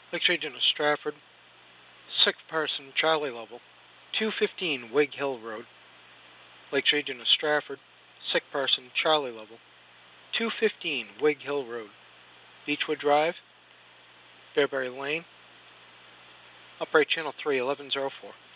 Lakes Region of Stratford, sick person, Charlie level, 215 Wig Hill Road. Lakes Region of Stratford, sick person, Charlie level, 215 Wig Hill Road. Beechwood Drive, Bearberry Lane, upright channel 3, 1104.